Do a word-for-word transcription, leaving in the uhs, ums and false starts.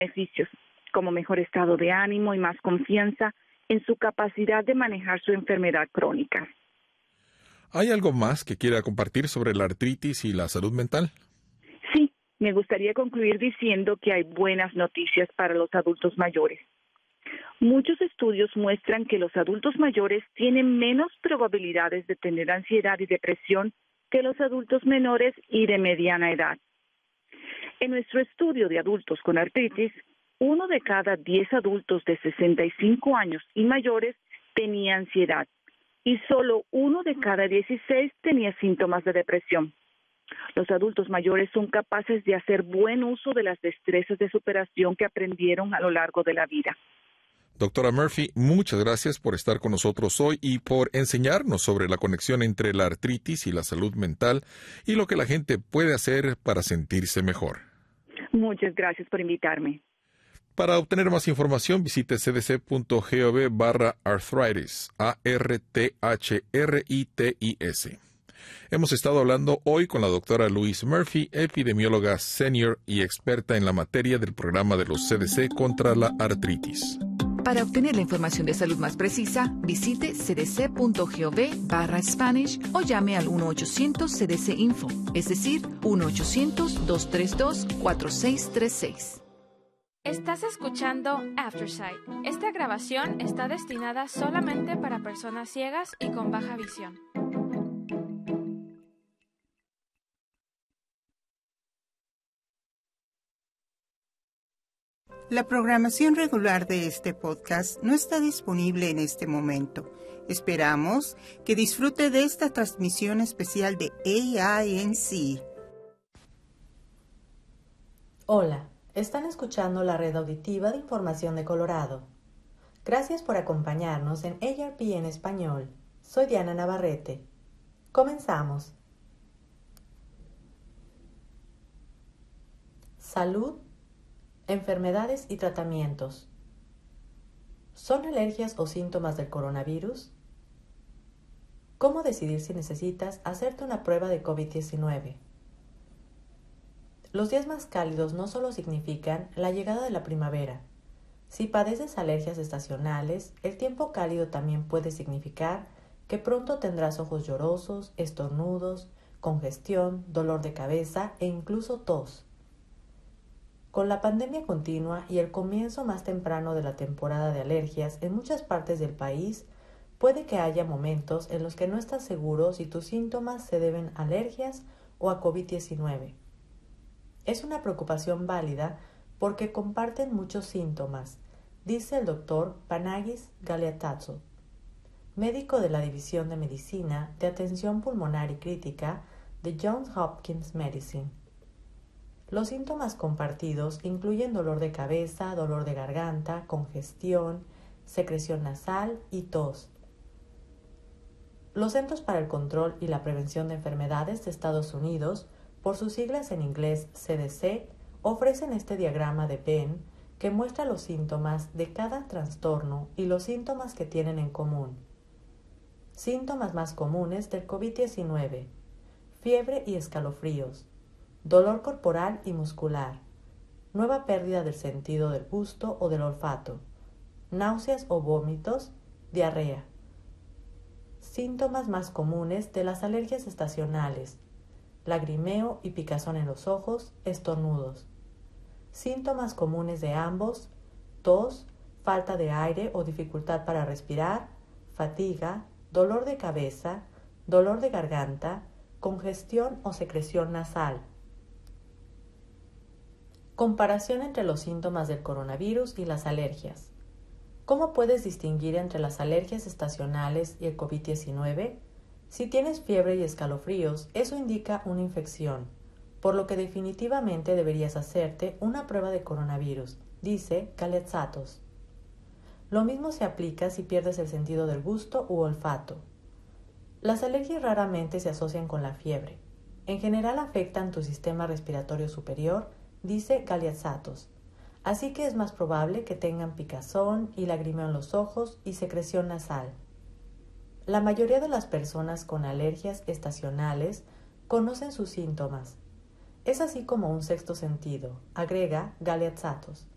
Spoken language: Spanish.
beneficios, como mejor estado de ánimo y más confianza en su capacidad de manejar su enfermedad crónica. ¿Hay algo más que quiera compartir sobre la artritis y la salud mental? Sí, me gustaría concluir diciendo que hay buenas noticias para los adultos mayores. Muchos estudios muestran que los adultos mayores tienen menos probabilidades de tener ansiedad y depresión que los adultos menores y de mediana edad. En nuestro estudio de adultos con artritis, uno de cada diez adultos de sesenta y cinco años y mayores tenía ansiedad y solo uno de cada dieciséis tenía síntomas de depresión. Los adultos mayores son capaces de hacer buen uso de las destrezas de superación que aprendieron a lo largo de la vida. Doctora Murphy, muchas gracias por estar con nosotros hoy y por enseñarnos sobre la conexión entre la artritis y la salud mental y lo que la gente puede hacer para sentirse mejor. Muchas gracias por invitarme. Para obtener más información, visite cdc.gov barra arthritis, A R T H R I T I S. Hemos estado hablando hoy con la doctora Louise Murphy, epidemióloga senior y experta en la materia del programa de los C D C contra la artritis. Para obtener la información de salud más precisa, visite cdc.gov barra Spanish o llame al uno ochocientos C D C Info, es decir, uno ochocientos, dos tres dos, cuatro seis tres seis. Estás escuchando Aftersight. Esta grabación está destinada solamente para personas ciegas y con baja visión. La programación regular de este podcast no está disponible en este momento. Esperamos que disfrute de esta transmisión especial de A I N C. Hola, están escuchando la red auditiva de información de Colorado. Gracias por acompañarnos en A R P en español. Soy Diana Navarrete. Comenzamos. Salud, enfermedades y tratamientos. ¿Son alergias o síntomas del coronavirus? ¿Cómo decidir si necesitas hacerte una prueba de COVID diecinueve? Los días más cálidos no solo significan la llegada de la primavera. Si padeces alergias estacionales, el tiempo cálido también puede significar que pronto tendrás ojos llorosos, estornudos, congestión, dolor de cabeza e incluso tos. Con la pandemia continua y el comienzo más temprano de la temporada de alergias en muchas partes del país, puede que haya momentos en los que no estás seguro si tus síntomas se deben a alergias o a COVID diecinueve. Es una preocupación válida porque comparten muchos síntomas, dice el doctor Panagis Galiatatso, médico de la División de Medicina de Atención Pulmonar y Crítica de Johns Hopkins Medicine. Los síntomas compartidos incluyen dolor de cabeza, dolor de garganta, congestión, secreción nasal y tos. Los Centros para el Control y la Prevención de Enfermedades de Estados Unidos, por sus siglas en inglés C D C, ofrecen este diagrama de Venn que muestra los síntomas de cada trastorno y los síntomas que tienen en común. Síntomas más comunes del COVID diecinueve: fiebre y escalofríos, dolor corporal y muscular, nueva pérdida del sentido del gusto o del olfato, náuseas o vómitos, diarrea. Síntomas más comunes de las alergias estacionales: lagrimeo y picazón en los ojos, estornudos. Síntomas comunes de ambos: tos, falta de aire o dificultad para respirar, fatiga, dolor de cabeza, dolor de garganta, congestión o secreción nasal. Comparación entre los síntomas del coronavirus y las alergias. ¿Cómo puedes distinguir entre las alergias estacionales y el COVID diecinueve? Si tienes fiebre y escalofríos, eso indica una infección, por lo que definitivamente deberías hacerte una prueba de coronavirus, dice Galiatatsos. Lo mismo se aplica si pierdes el sentido del gusto u olfato. Las alergias raramente se asocian con la fiebre. En general afectan tu sistema respiratorio superior, dice Galiatatsos, así que es más probable que tengan picazón y lagrimeo en los ojos y secreción nasal. La mayoría de las personas con alergias estacionales conocen sus síntomas. Es así como un sexto sentido, agrega Galiatatsos.